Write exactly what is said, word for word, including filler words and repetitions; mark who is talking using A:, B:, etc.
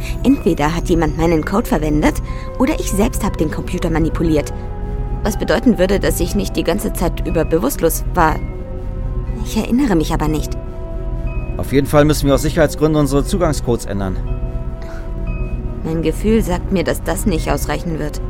A: Entweder hat jemand meinen Code verwendet oder ich selbst habe den Computer manipuliert. Was bedeuten würde, dass ich nicht die ganze Zeit über bewusstlos war. Ich erinnere mich aber nicht.
B: Auf jeden Fall müssen wir aus Sicherheitsgründen unsere Zugangscodes ändern.
A: Mein Gefühl sagt mir, dass das nicht ausreichen wird.